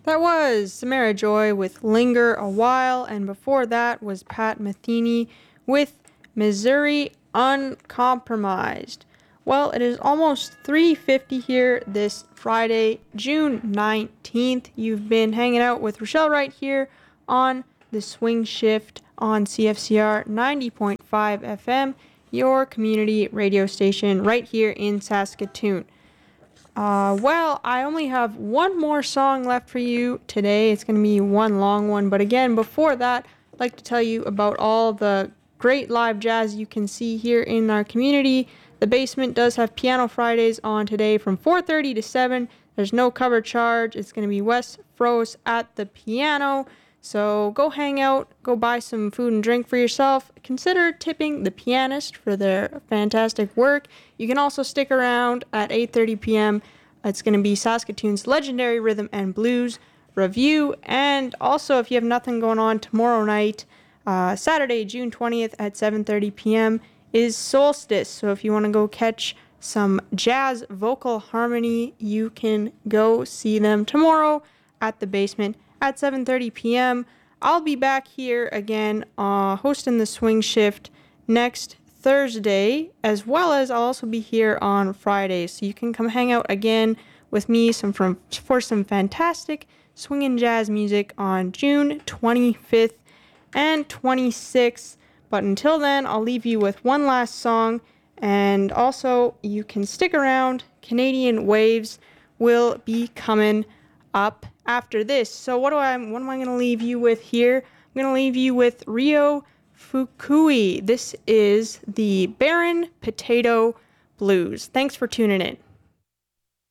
That was Samara Joy with Linger a While, and before that was Pat Metheny with Missouri Uncompromised. Well, it is almost 3:50 here this Friday, June 19th. You've been hanging out with Rochelle right here on the Swing Shift on CFCR 90.5 FM, your community radio station right here in Saskatoon. Well, I only have one more song left for you today. It's going to be one long one. But again, before that, I'd like to tell you about all the great live jazz you can see here in our community. The Basement does have Piano Fridays on today from 4:30 to 7. There's no cover charge. It's going to be Wes Froese at the piano. So go hang out, go buy some food and drink for yourself. Consider tipping the pianist for their fantastic work. You can also stick around at 8:30 p.m. It's going to be Saskatoon's Legendary Rhythm and Blues Review. And also, if you have nothing going on tomorrow night, Saturday, June 20th at 7:30 p.m. is Solstice. So if you want to go catch some jazz vocal harmony, you can go see them tomorrow at the Basement at 7:30 p.m. I'll be back here again hosting the Swing Shift next Thursday, as well as I'll also be here on Friday. So you can come hang out again with me for some fantastic swing and jazz music on June 25th and 26th. But until then, I'll leave you with one last song. And also, you can stick around. Canadian Waves will be coming up after this. So what am I going to leave you with here? I'm going to leave you with Rio Fukui. This is the Barren Potato Blues. Thanks for tuning in.